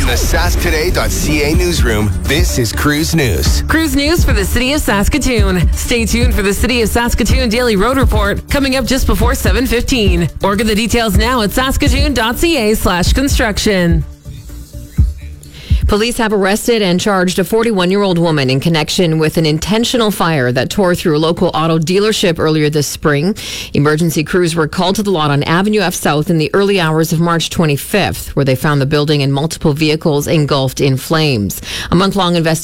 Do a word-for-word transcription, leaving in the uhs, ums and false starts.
the sask today dot c a newsroom, this is Cruise News. Cruise News for the City of Saskatoon. Stay tuned for the City of Saskatoon Daily Road Report coming up just before seven fifteen. Or get the details now at saskatoon dot c a slash construction. Police have arrested and charged a forty-one-year-old woman in connection with an intentional fire that tore through a local auto dealership earlier this spring. Emergency crews were called to the lot on Avenue F South in the early hours of March twenty-fifth, where they found the building and multiple vehicles engulfed in flames. A month-long investigation